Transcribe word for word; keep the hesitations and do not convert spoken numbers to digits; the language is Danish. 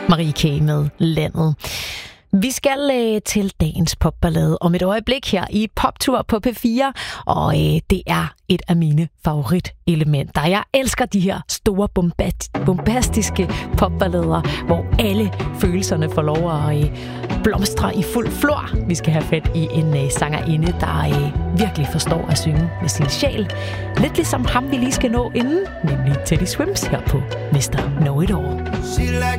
Marie K. med Landet. Vi skal øh, til dagens popballade om et øjeblik her i Poptur på P fire, og øh, det er et af mine favoritelementer. Jeg elsker de her store bombat- bombastiske popballader, hvor alle følelserne får lov at øh, blomstre i fuld flor. Vi skal have fat i en øh, sangerinde, der øh, virkelig forstår at synge med sin sjæl. Lidt ligesom ham, vi lige skal nå inden, nemlig Teddy Swims her på mister Know It All.